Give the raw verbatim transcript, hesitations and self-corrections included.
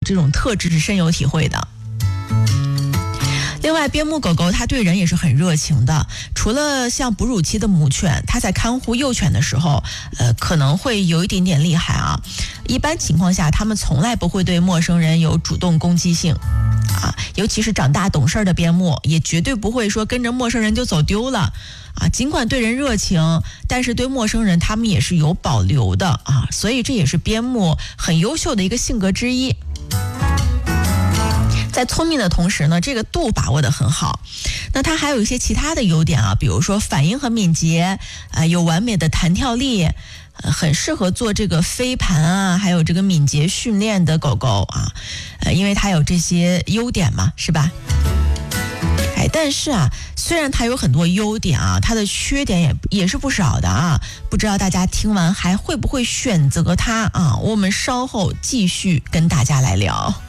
这种特质是深有体会的。另外，边牧狗狗它对人也是很热情的，除了像哺乳期的母犬，它在看护幼犬的时候，呃，可能会有一点点厉害啊。一般情况下，它们从来不会对陌生人有主动攻击性啊，尤其是长大懂事的边牧，也绝对不会说跟着陌生人就走丢了啊。尽管对人热情，但是对陌生人它们也是有保留的啊，所以这也是边牧很优秀的一个性格之一。在聪明的同时呢，这个度把握得很好。那它还有一些其他的优点啊，比如说反应很敏捷，呃，有完美的弹跳力，呃，很适合做这个飞盘啊，还有这个敏捷训练的狗狗啊，呃，因为它有这些优点嘛，是吧？哎，但是啊，虽然它有很多优点啊，它的缺点也也是不少的啊。不知道大家听完还会不会选择它啊？我们稍后继续跟大家来聊。